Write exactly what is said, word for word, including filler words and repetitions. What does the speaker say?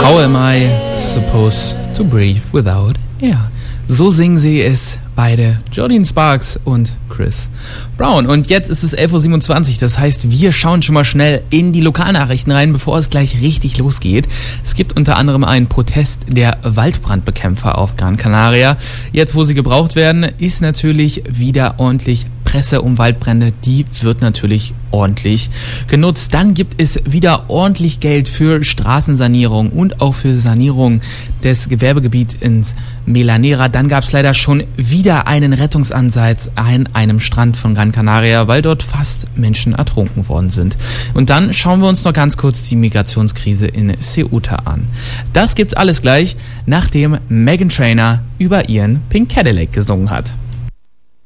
How am I supposed to breathe without air? So singen sie es beide, Jordin Sparks und Chris Brown. Und jetzt ist es elf Uhr siebenundzwanzig, das heißt, wir schauen schon mal schnell in die Lokalnachrichten rein, bevor es gleich richtig losgeht. Es gibt unter anderem einen Protest der Waldbrandbekämpfer auf Gran Canaria. Jetzt, wo sie gebraucht werden, ist natürlich wieder ordentlich Presse um Waldbrände, die wird natürlich ordentlich genutzt. Dann gibt es wieder ordentlich Geld für Straßensanierung und auch für Sanierung des Gewerbegebiets ins Melanera. Dann gab es leider schon wieder einen Rettungsansatz an einem Strand von Gran Canaria, weil dort fast Menschen ertrunken worden sind. Und dann schauen wir uns noch ganz kurz die Migrationskrise in Ceuta an. Das gibt's alles gleich, nachdem Meghan Trainor über ihren Pink Cadillac gesungen hat.